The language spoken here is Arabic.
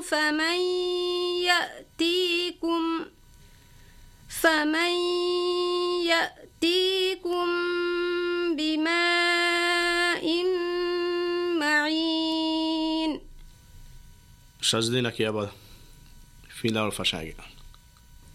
فمن يأتيكم بماء معين. És az neki abban filar fasága.